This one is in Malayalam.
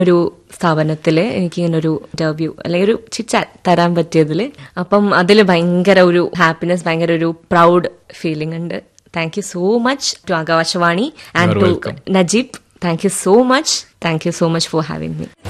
ഒരു സ്ഥാപനത്തില് എനിക്കിങ്ങനെ ഒരു ഇന്റർവ്യൂ അല്ലെങ്കിൽ ഒരു ചിറ്റാറ്റ് തരാൻ പറ്റിയതിൽ അപ്പം അതിൽ ഭയങ്കര ഒരു ഹാപ്പിനെസ്, ഭയങ്കര ഒരു പ്രൗഡ് ഫീലിംഗ് ഉണ്ട്. Thank you so much to Akashvani and to Najeeb. Thank you so much. Thank you so much for having me.